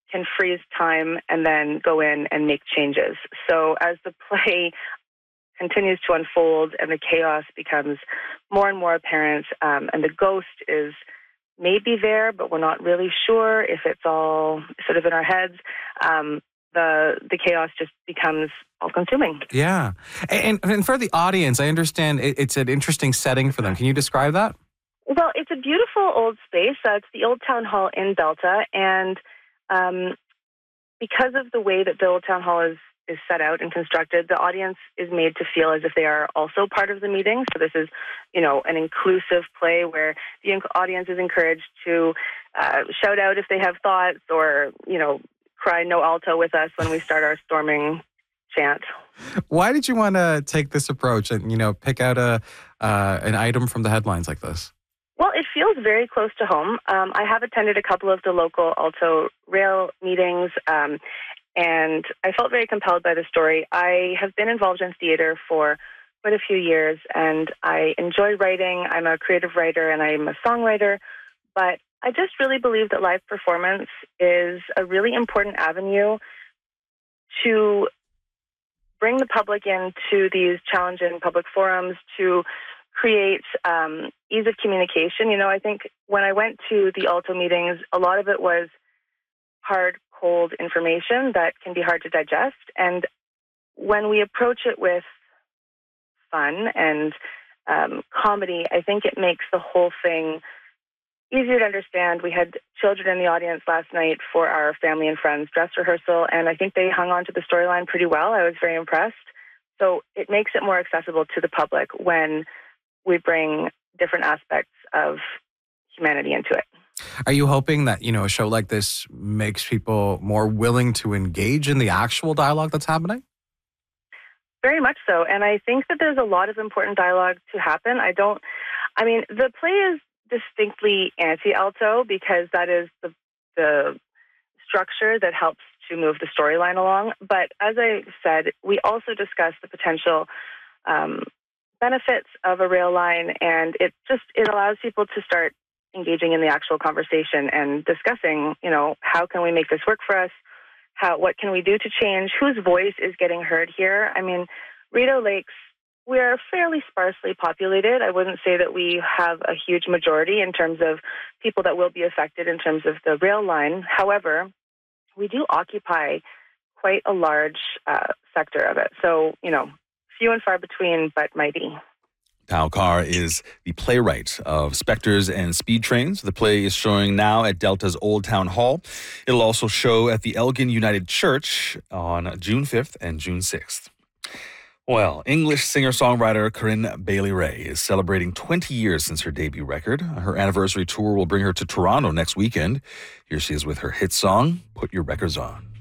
can freeze time and then go in and make changes. So as the play continues to unfold and the chaos becomes more and more apparent, and the ghost is maybe there, but we're not really sure if it's all sort of in our heads, the chaos just becomes all-consuming. Yeah. And for the audience, I understand it's an interesting setting for them. Can you describe that? Well, it's a beautiful old space. It's the Old Town Hall in Delta, and because of the way that the Old Town Hall is set out and constructed, the audience is made to feel as if they are also part of the meeting. So this is, an inclusive play where the audience is encouraged to shout out if they have thoughts or, cry no alto with us when we start our storming chant. Why did you want to take this approach and, pick out an item from the headlines like this? Well, it feels very close to home. I have attended a couple of the local Alto Rail meetings, and I felt very compelled by the story. I have been involved in theater for quite a few years, and I enjoy writing. I'm a creative writer, and I'm a songwriter, but I just really believe that live performance is a really important avenue to bring the public into these challenging public forums, to create ease of communication. I think when I went to the Alto meetings, a lot of it was hard, cold information that can be hard to digest. And when we approach it with fun and comedy, I think it makes the whole thing easier to understand. We had children in the audience last night for our family and friends dress rehearsal, and I think they hung on to the storyline pretty well. I was very impressed. So it makes it more accessible to the public when we bring different aspects of humanity into it. Are you hoping that, a show like this makes people more willing to engage in the actual dialogue that's happening? Very much so. And I think that there's a lot of important dialogue to happen. The play is distinctly anti-alto because that is the structure that helps to move the storyline along. But as I said, we also discussed the potential benefits of a rail line, and it allows people to start engaging in the actual conversation and discussing, how can we make this work for us? What can we do to change? Whose voice is getting heard here? Rideau Lakes, we are fairly sparsely populated. I wouldn't say that we have a huge majority in terms of people that will be affected in terms of the rail line. However, we do occupy quite a large sector of it. So, few and far between, but mighty. Thao Kar is the playwright of Spectres and Speed Trains. The play is showing now at Delta's Old Town Hall. It'll also show at the Elgin United Church on June 5th and June 6th. Well, English singer-songwriter Corinne Bailey Rae is celebrating 20 years since her debut record. Her anniversary tour will bring her to Toronto next weekend. Here she is with her hit song, Put Your Records On.